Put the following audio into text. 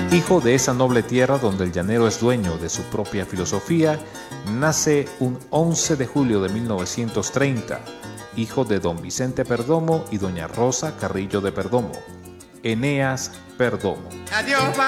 Hijo de esa noble tierra donde el llanero es dueño de su propia filosofía, nace un 11 de julio de 1930, hijo de don Vicente Perdomo y doña Rosa Carrillo de Perdomo, Eneas Perdomo. Adiós,